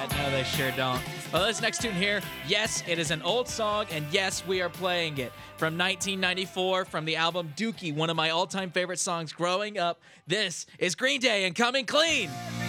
No, they sure don't. Well, this next tune here, yes, it is an old song, and yes, we are playing it. From 1994, from the album Dookie, one of my all-time favorite songs growing up. This is Green Day and Coming Clean.